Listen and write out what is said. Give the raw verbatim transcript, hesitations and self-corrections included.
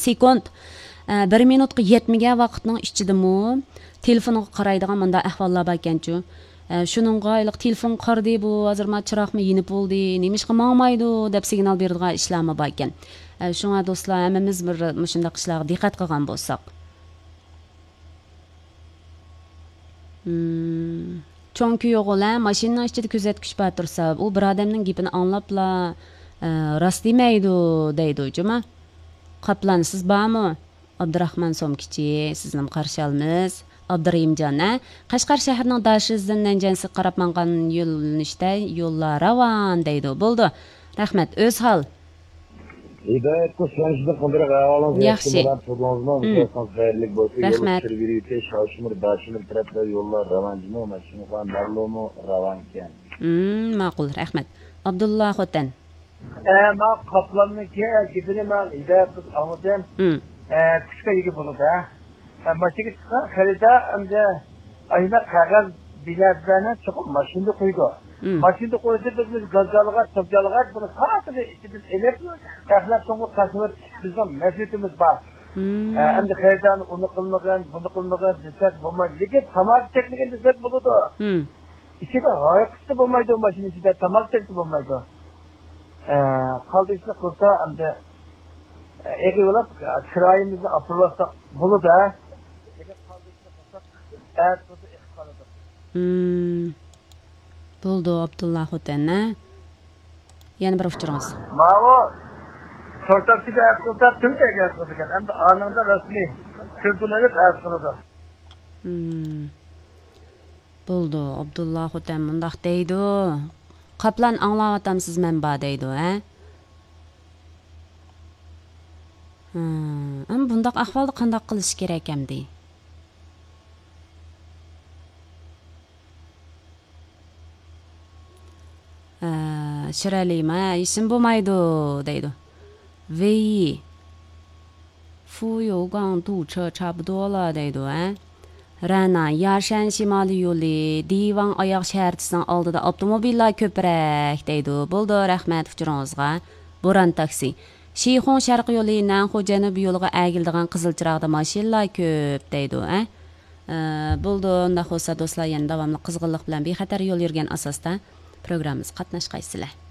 sekund bir minutga yetmagan vaqtning ichidami telefonga qaraydigan menda ahvollar bor ekanchu. Shuningga iliq telefon qardi bu hozir ma chiroqmi yinib bo'ldi, nimishqa mangmaydi deb signal beradigan ishlarmi bor ekan. Shunga do'stlar, hammamiz bir shunday ishlarga diqqat qilgan bo'lsak. Hmm. Chunki yo'g'lar mashinaning ichida kuzatgich bor tursa, u bir odamning gapini anglabla rost demaydi deydi, juma. Qaplan siz bormi? Abdurahmon Somkichi, sizni qarshi olamiz. Abdurahimjon, Qashqar shahrining dashizidan Nanjansi qarab mangan yo'lnishda yo'llar ravon deydi. Bo'ldi. Rahmat, o'z hol. Hidayat qo'shlanishda qildirib ayolimiz yaxshi. Xayrlik bo'lsa, yo'l tirvirite shoshmir dashimir taraflar yo'llar ravonjimi, mashina ham darlomi ravon ekan. Hmm, ma'qul, rahmat. Abdullah Xotan. Eh, ma qoplamniki gidini men Hidayat qiz anladım. Hmm. Eh, kuchga ega bo'ladi. Mashina chiqsa, xarida endi ayna qog'oz biletlarni chiqib mashinada qo'ydi. Mashinada qo'ysa biz gazalga, topjalga buni faqat biz elib, taxlab so'ngga tasavvur bizning mas'uliyatimiz bor. Endi xaridan uni qilmagan, buni qilmagan desek bo'lmaydi. Lekin tamak chekmagan desek bo'ladi. Ichida hayoqsi bo'lmaydi, mashina ichida tamak chekib bo'lmaydi. Eh, qaldishni qilsa endi egilib chiroyimizni apurlasa bo'ladi. Hmm. Bo'ldi Abdullah Xotan. Yana bir uchiramiz. Ma'vo sortasiga sortab tuntaga qilgan. Endi anında rasmiy turtularni tasdiqladi. Hmm. Bo'ldi Abdullah Xotan mundaq deydi. Qaplan anglayotamsiz menba deydi, ha? Hmm. Am bundaq ahvolda qanday qilish kerak endi? Shiralima, isim bo'lmaydi deydi. Wei Fu Yougang Du Che Chabudola deydi, ha? Rana Yashan Shimoliy yo'li Divan oyoq shaharchisining oldida avtomobillar ko'proq deydi. Bo'ldi, rahmat fikrongizga. Boran taksi. Shixon sharq yo'li Nanxo janub yo'liga agildigan qizil chiroqda mashinalar ko'p deydi, ha? Bo'ldi, unda bo'lsa do'stlar, yana davomli qizg'inlik bilan bexatar yo'l yurgan asosda programmamiz qatnashqaysizlar.